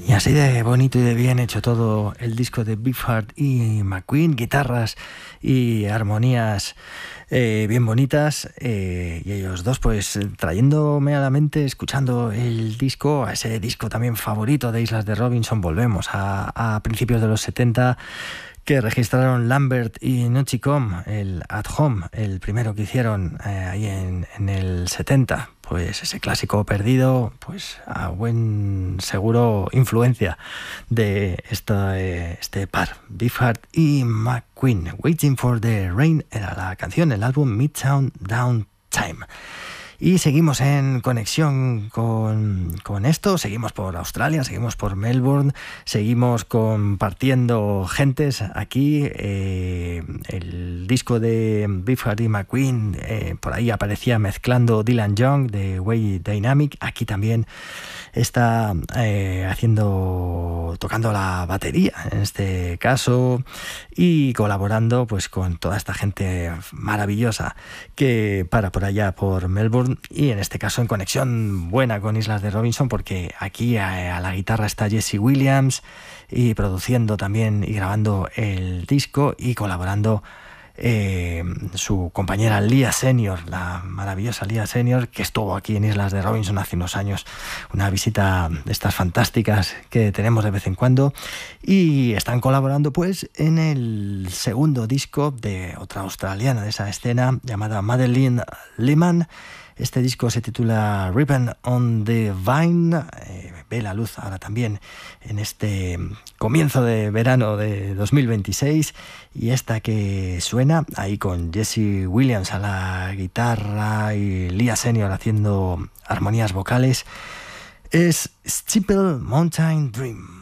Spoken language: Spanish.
Y así de bonito y de bien hecho todo el disco de Beefheart y McQueen, guitarras y armonías bien bonitas, y ellos dos pues trayéndome a la mente, escuchando el disco, a ese disco también favorito de Islas de Robinson. Volvemos a principios de los 70, que registraron Lambert y Nuchicom, el At Home, el primero que hicieron ahí en el 70. Pues ese clásico perdido, pues a buen seguro influencia de este par, Beefheart y McQueen. Waiting for the Rain era la canción, el álbum Midtown Downtime. Y seguimos en conexión con esto, seguimos por Australia, seguimos por Melbourne, seguimos compartiendo gentes aquí. El disco de Beefheart y McQueen, por ahí aparecía mezclando Dylan Young de Way Dynamic. Aquí también está tocando la batería en este caso, y colaborando pues con toda esta gente maravillosa que para por allá por Melbourne, y en este caso en conexión buena con Islas de Robinson, porque aquí a la guitarra está Jesse Williams, y produciendo también y grabando el disco, y colaborando su compañera Leah Senior, la maravillosa Leah Senior, que estuvo aquí en Islas de Robinson hace unos años, una visita de estas fantásticas que tenemos de vez en cuando, y están colaborando pues en el segundo disco de otra australiana de esa escena llamada Madeleine Lehman. Este disco se titula Ribbon on the Vine, ve la luz ahora también en este comienzo de verano de 2026, y esta que suena ahí con Jesse Williams a la guitarra y Leah Senior haciendo armonías vocales es Steeple Mountain Dream.